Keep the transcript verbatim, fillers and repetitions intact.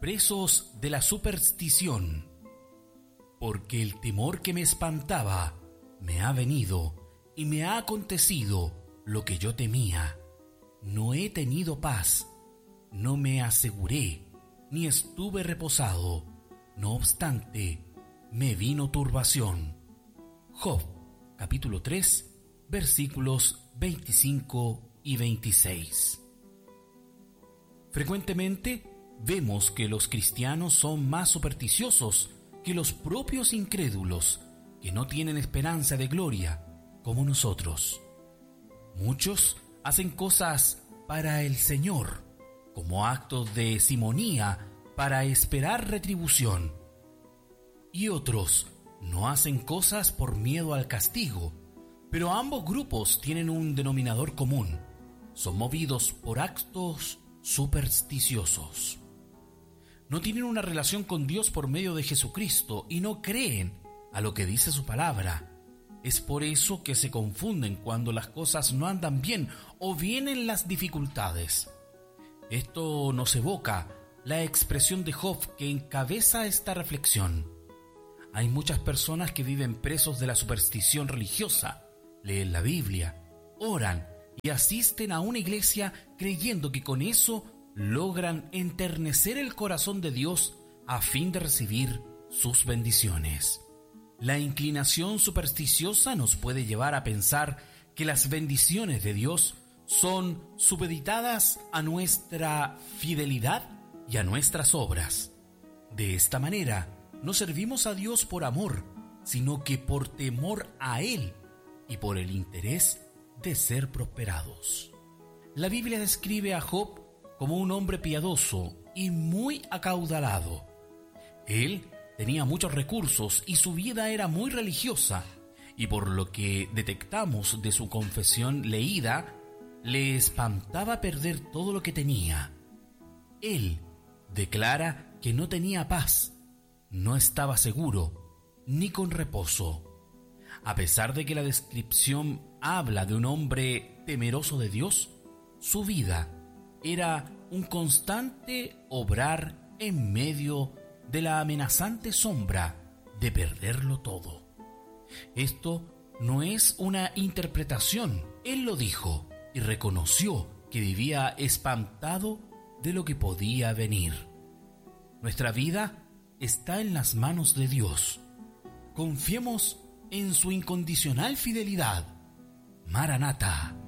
presos de la superstición, porque el temor que me espantaba me ha venido y me ha acontecido lo que yo temía. No he tenido paz, no me aseguré, ni estuve reposado. No obstante, me vino turbación. Job, capítulo tres, versículos veinticinco y veintiséis. Frecuentemente vemos que los cristianos son más supersticiosos que los propios incrédulos, que no tienen esperanza de gloria, como nosotros. Muchos hacen cosas para el Señor, como actos de simonía para esperar retribución. Y otros no hacen cosas por miedo al castigo, pero ambos grupos tienen un denominador común: son movidos por actos supersticiosos. No tienen una relación con Dios por medio de Jesucristo y no creen a lo que dice su palabra. Es por eso que se confunden cuando las cosas no andan bien o vienen las dificultades. Esto nos evoca la expresión de Job que encabeza esta reflexión. Hay muchas personas que viven presos de la superstición religiosa, leen la Biblia, oran y asisten a una iglesia creyendo que con eso logran enternecer el corazón de Dios a fin de recibir sus bendiciones. La inclinación supersticiosa nos puede llevar a pensar que las bendiciones de Dios son supeditadas a nuestra fidelidad y a nuestras obras. De esta manera, no servimos a Dios por amor, sino que por temor a Él y por el interés de ser prosperados. La Biblia describe a Job como un hombre piadoso y muy acaudalado. Él tenía muchos recursos y su vida era muy religiosa, y por lo que detectamos de su confesión leída, le espantaba perder todo lo que tenía. Él declara que no tenía paz, no estaba seguro, ni con reposo. A pesar de que la descripción habla de un hombre temeroso de Dios, su vida era un constante obrar en medio de la amenazante sombra de perderlo todo. Esto no es una interpretación. Él lo dijo y reconoció que vivía espantado de lo que podía venir. Nuestra vida está en las manos de Dios. Confiemos en su incondicional fidelidad. Maranata.